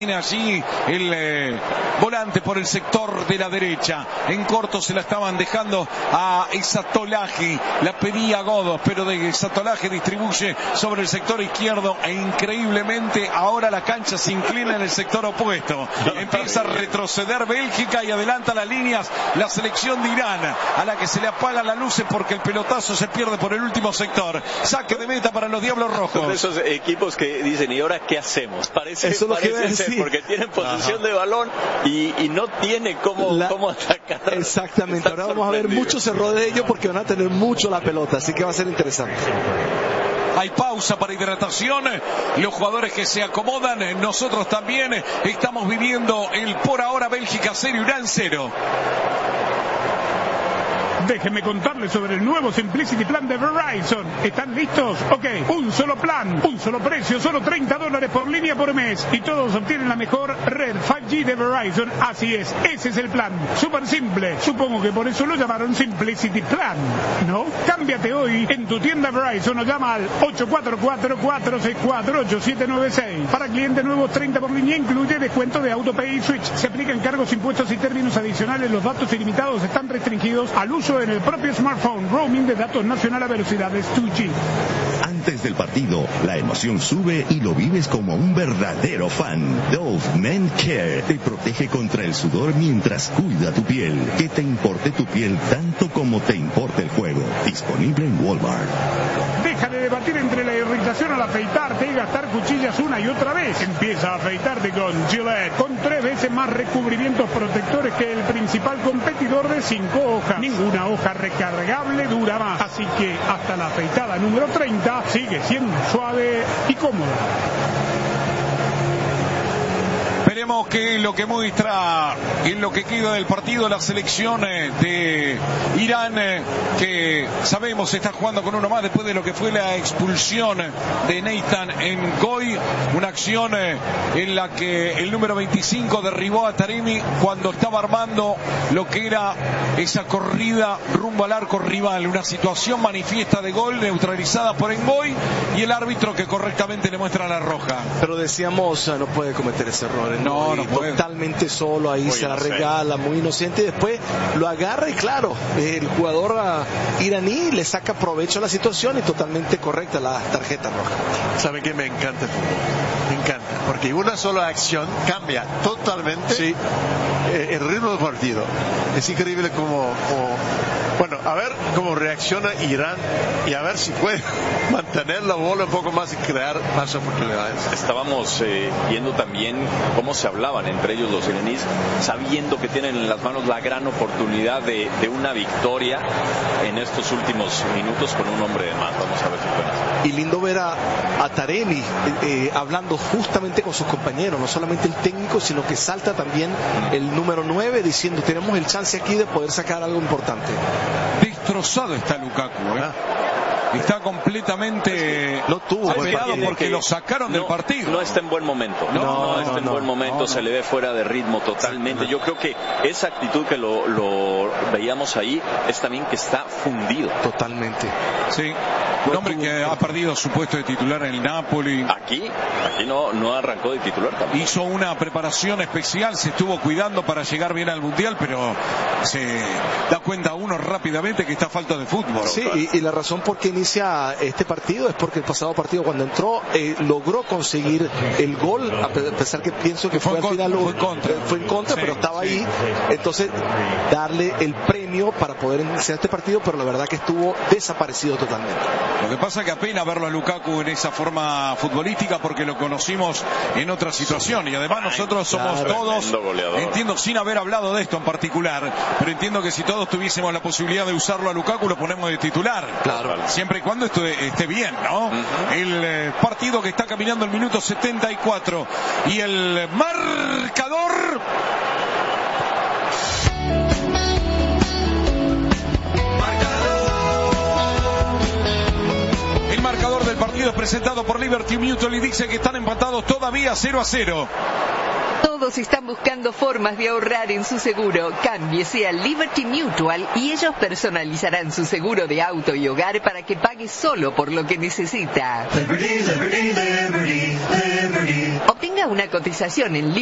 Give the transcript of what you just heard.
Tiene allí el volante por el sector de la derecha. En corto se la estaban dejando a Exatolaje. La pedía Godos, pero de Exatolaje distribuye sobre el sector izquierdo e increíblemente ahora la cancha se inclina en el sector opuesto. Empieza a retroceder Bélgica y adelanta las líneas la selección de Irán, a la que se le apagan las luces porque el pelotazo se pierde por el último sector. Saque de meta para los Diablos Rojos. Son de esos equipos que dicen, ¿y ahora qué hacemos? Parece ser, porque tienen posesión de balón y no tiene cómo atacar. Exactamente, ahora vamos a ver muchos errores de ellos porque van a tener mucho la pelota, así que va a ser interesante. Hay pausa para hidratación, los jugadores que se acomodan, nosotros también estamos viviendo el por ahora Bélgica 0, Irán 0. Déjenme contarles sobre el nuevo Simplicity Plan de Verizon. ¿Están listos? Ok, un solo plan, un solo precio, solo $30 por línea por mes. Y todos obtienen la mejor red 5G de Verizon. Así es, ese es el plan. Súper simple. Supongo que por eso lo llamaron Simplicity Plan, ¿no? Cámbiate hoy en tu tienda Verizon o llama al 844-464-8796. Para clientes nuevos, 30 por línea, incluye descuento de AutoPay y Switch. Se aplican cargos, impuestos y términos adicionales. Los datos ilimitados están restringidos al uso en el propio smartphone. Roaming de datos nacional a velocidades 2G. Antes del partido, la emoción sube y lo vives como un verdadero fan. Dove Men Care te protege contra el sudor mientras cuida tu piel. Que te importe tu piel tanto como te importa el juego. Disponible en Walmart. Deja de debatir entre la irritación al afeitarte y gastar cuchillas una y otra vez. Empieza a afeitarte con Gillette, con 3 veces más recubrimientos protectores que el principal competidor de 5 hojas. Ninguna hoja recargable dura más. Así que hasta la afeitada número 30 sigue siendo suave y cómoda. Veremos qué es lo que muestra en lo que queda del partido la selección de Irán, que sabemos está jugando con uno más después de lo que fue la expulsión de Nathan Ngoy, una acción en la que el número 25 derribó a Taremi cuando estaba armando lo que era esa corrida rumbo al arco rival, una situación manifiesta de gol neutralizada por Ngoy y el árbitro que correctamente le muestra la roja. Pero decíamos, no puede cometer ese error. No puede. Totalmente solo ahí, muy se la regala, muy inocente, y después lo agarra y claro, el jugador iraní le saca provecho a la situación y totalmente correcta la tarjeta roja. ¿Saben qué? Me encanta el fútbol, me encanta, porque una sola acción cambia totalmente el ritmo del partido. Es increíble bueno, a ver cómo reacciona Irán y a ver si puede mantener la bola un poco más y crear más oportunidades. Estábamos viendo también cómo se hablaban entre ellos los iraníes, sabiendo que tienen en las manos la gran oportunidad de una victoria en estos últimos minutos con un hombre de más. Vamos a ver si pueden hacer. Y lindo ver a Taremi hablando justamente con sus compañeros, no solamente el técnico, sino que salta también el número 9 diciendo tenemos el chance aquí de poder sacar algo importante. Destrozado está Lukaku, está completamente golpeado porque lo sacaron del partido. No está en buen momento. No está en buen momento. Se le ve fuera de ritmo totalmente. Yo creo que esa actitud que lo veíamos ahí es también que está fundido. Totalmente. Sí. Un hombre que ha perdido su puesto de titular en el Napoli. Aquí no arrancó de titular también. Hizo una preparación especial, se estuvo cuidando para llegar bien al Mundial, pero se da cuenta uno rápidamente que está falta de fútbol. Sí, y la razón por qué inicia este partido es porque el pasado partido cuando entró logró conseguir el gol, a pesar que pienso que fue al final fue en contra, pero estaba ahí. Entonces darle el premio para poder iniciar este partido, pero la verdad que estuvo desaparecido totalmente. Lo que pasa es que apenas verlo a Lukaku en esa forma futbolística porque lo conocimos en otra situación y además nosotros somos todos, entiendo sin haber hablado de esto en particular, pero entiendo que si todos tuviésemos la posibilidad de usarlo a Lukaku lo ponemos de titular. Claro. Siempre y cuando esto esté bien, ¿no? El partido que está caminando el minuto 74 y el marcador. El marcador del partido es presentado por Liberty Mutual y dice que están empatados todavía 0-0. todos están buscando formas de ahorrar en su seguro. Cámbiese a Liberty Mutual y ellos personalizarán su seguro de auto y hogar para que pague solo por lo que necesita. Obtenga una cotización en